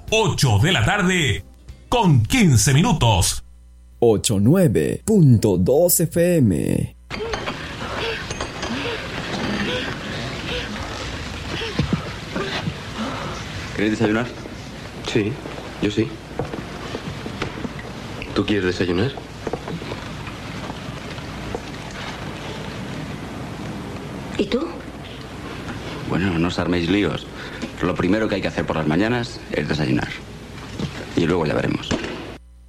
8 de la tarde con 15 minutos. 89.2 FM. ¿Queréis desayunar? Sí, yo sí. ¿Tú quieres desayunar? ¿Y tú? Bueno, no os arméis líos. Lo primero que hay que hacer por las mañanas es desayunar. Y luego ya veremos.